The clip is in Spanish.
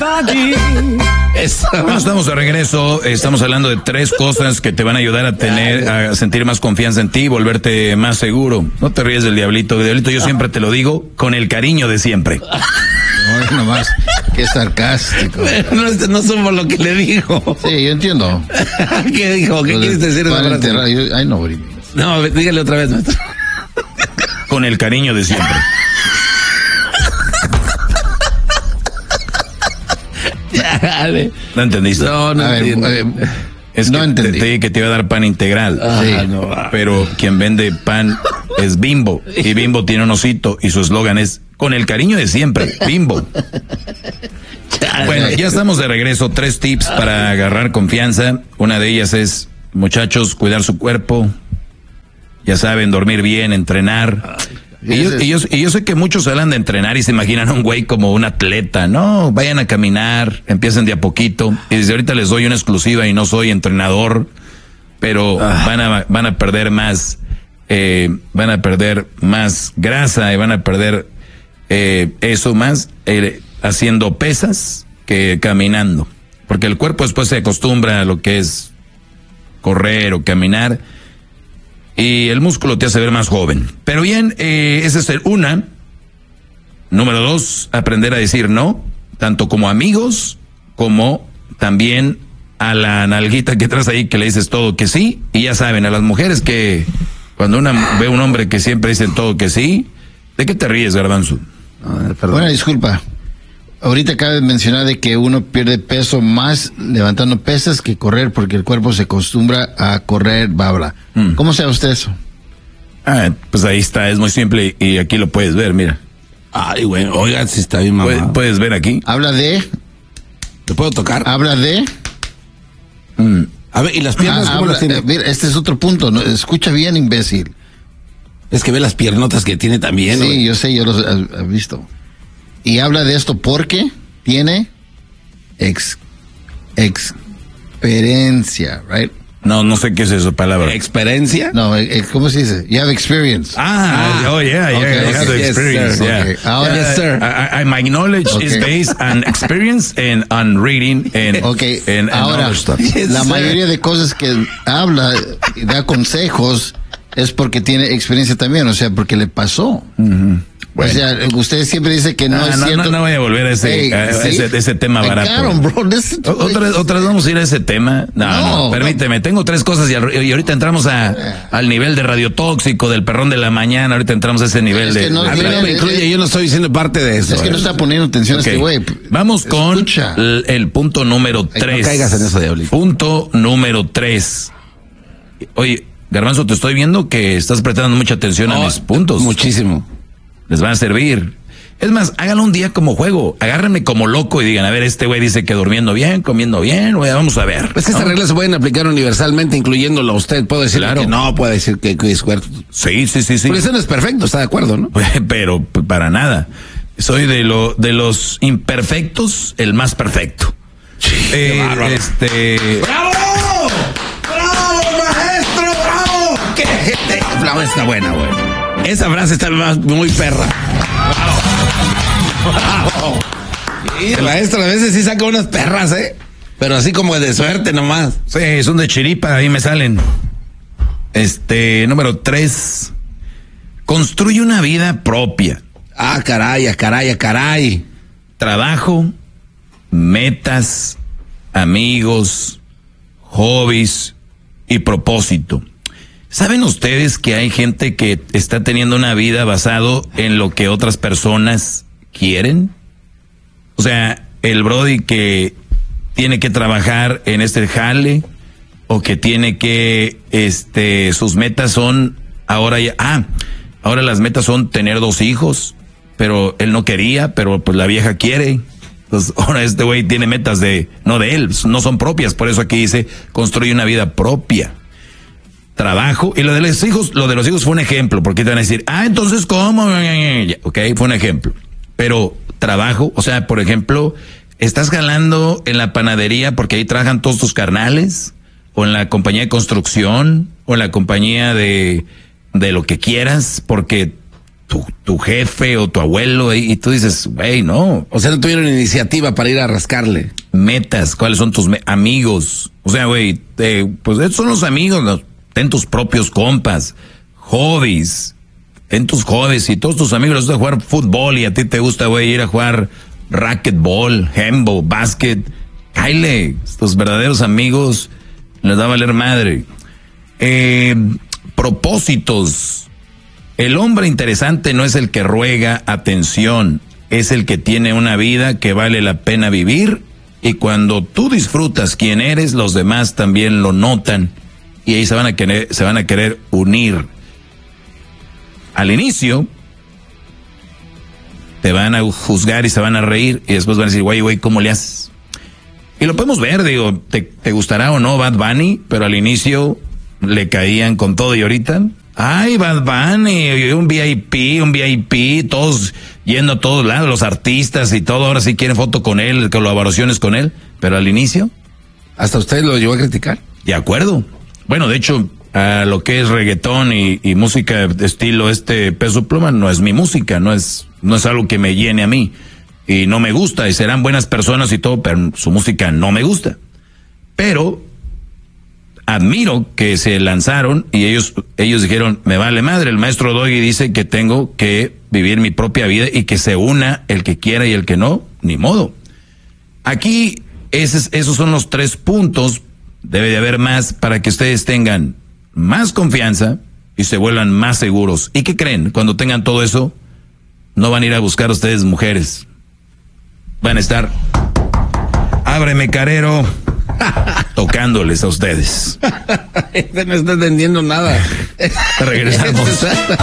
Bueno, estamos de regreso. Estamos hablando de 3 cosas que te van a ayudar a sentir más confianza en ti, volverte más seguro. No te ríes del diablito. Diablito, yo siempre te lo digo con el cariño de siempre. No, nomás, qué sarcástico. No somos lo que le dijo. Sí, yo entiendo. ¿Qué dijo? ¿Qué quieres decir? No, dígale otra vez, maestro. Con el cariño de siempre. ¿No entendiste? No entiendo. Es que no entendí. te dije que te iba a dar pan integral. Sí. No, pero quien vende pan es Bimbo. Y Bimbo tiene un osito y su eslogan es con el cariño de siempre, Bimbo. Bueno, ya estamos de regreso. 3 tips para agarrar confianza. Una de ellas es, muchachos, cuidar su cuerpo. Ya saben, dormir bien, entrenar. Y yo sé que muchos hablan de entrenar y se imaginan a un güey como un atleta. No, vayan a caminar, empiecen de a poquito. Y desde ahorita les doy una exclusiva y no soy entrenador, pero van a perder más, grasa y van a perder eso más haciendo pesas que caminando. Porque el cuerpo después se acostumbra a lo que es correr o caminar. Y el músculo te hace ver más joven. Pero bien, esa es una. Número 2, aprender a decir no, tanto como amigos, como también a la nalguita que traes ahí que le dices todo que sí. Y ya saben, a las mujeres que cuando una ve a un hombre que siempre dice todo que sí, ¿de qué te ríes, Garbanzo? Bueno, disculpa. Ahorita acabas de mencionar de que uno pierde peso más levantando pesas que correr porque el cuerpo se acostumbra a correr, bla. ¿Cómo sabe usted eso? Pues ahí está, es muy simple y aquí lo puedes ver, mira. Ay, güey, oigan, si está bien mamá. Puedes ver aquí. Habla de... ¿Te puedo tocar? Habla de... A ver, ¿y las piernas cómo las tiene? Mira, este es otro punto, ¿no? Escucha bien, imbécil. Es que ve las piernotas que tiene también. Sí, güey. yo sé, yo los he visto. Y habla de esto porque tiene experiencia, right? No sé qué es esa palabra. ¿Experiencia? No, ¿cómo se dice? You have experience. Oh yeah, Okay, I have the yes, experience. sir. Yeah. Okay. Ahora, Yes, sir. My knowledge is based on experience and on reading and ahora, other stuff. la mayoría de cosas que habla y da consejos es porque tiene experiencia también, o sea, porque le pasó. Bueno. O sea, usted siempre dice que no es cierto. No voy a volver a ese tema barato. Otra vez vamos a ir a ese tema. No, permíteme. Tengo 3 cosas y ahorita entramos al nivel de radiotóxico del perrón de la mañana. Ahorita entramos a ese nivel de... A mí no me incluye, yo no estoy diciendo parte de eso. Es que no está poniendo atención a este güey. Vamos con el punto número 3. No caigas en eso, diablito. Punto número 3. Oye, Garbanzo, te estoy viendo que estás prestando mucha atención a mis puntos. Muchísimo. Les van a servir. Es más, háganlo un día como juego. Agárrenme como loco y digan, a ver, este güey dice que durmiendo bien, comiendo bien, güey, vamos a ver. Pues estas reglas se pueden aplicar universalmente, incluyéndolo a usted. Puedo decir que no, puede decir que es cuerpo. Sí. Pero eso no es perfecto, está de acuerdo, ¿no? Pero para nada. Soy de los imperfectos, el más perfecto. Qué bárbaro. ¡Bravo! ¡Bravo, maestro! ¡Bravo! ¡Qué gente! La está buena, güey. Esa frase está muy perra. ¡Bravo! El maestro a veces sí saca unas perras, ¿eh? Pero así como de suerte nomás. Sí, son de chiripa, ahí me salen. Número 3. Construye una vida propia. Caray. Trabajo, metas, amigos, hobbies y propósito. ¿Saben ustedes que hay gente que está teniendo una vida basado en lo que otras personas quieren? O sea, el brody que tiene que trabajar en este jale o que tiene que, sus metas son ahora las metas son tener 2 hijos, pero él no quería, pero pues la vieja quiere. Entonces ahora este güey tiene metas no de él, no son propias, por eso aquí dice construye una vida propia. Trabajo, y lo de los hijos fue un ejemplo, porque te van a decir, entonces ¿cómo? Ok, fue un ejemplo. Pero trabajo, o sea, por ejemplo, estás jalando en la panadería porque ahí trabajan todos tus carnales, o en la compañía de construcción, o en la compañía de lo que quieras, porque tu jefe o tu abuelo y tú dices, güey, no. O sea, no tuvieron iniciativa para ir a rascarle. Metas, ¿cuáles son tus amigos? O sea, güey, pues esos son los amigos, ten tus propios compas, hobbies, ten tus hobbies. Y todos tus amigos les gusta jugar fútbol y a ti te gusta, güey, ir a jugar racquetball, handball, básquet, cáile, tus verdaderos amigos les va a valer madre. Propósitos. El hombre interesante no es el que ruega atención, es el que tiene una vida que vale la pena vivir, y cuando tú disfrutas quién eres, los demás también lo notan y ahí se van a querer unir. Al inicio te van a juzgar y se van a reír y después van a decir, güey, ¿cómo le haces? Y lo podemos ver, digo, te gustará o no Bad Bunny, pero al inicio le caían con todo y ahorita, ay, Bad Bunny, un VIP, todos yendo a todos lados, los artistas y todo, ahora sí quieren foto con él, colaboraciones con él, pero al inicio. ¿Hasta usted lo llegó a criticar? De acuerdo. Bueno, de hecho, a lo que es reggaetón y música de estilo Peso Pluma no es mi música, no es algo que me llene a mí. Y no me gusta, y serán buenas personas y todo, pero su música no me gusta. Pero admiro que se lanzaron y ellos dijeron, me vale madre, el maestro Doggy dice que tengo que vivir mi propia vida y que se una el que quiera y el que no, ni modo. Aquí esos son los 3 puntos, debe de haber más para que ustedes tengan más confianza y se vuelvan más seguros. ¿Y qué creen? Cuando tengan todo eso, no van a ir a buscar a ustedes mujeres. Van a estar, ábreme carero, tocándoles a ustedes. No está entendiendo nada. Regresamos.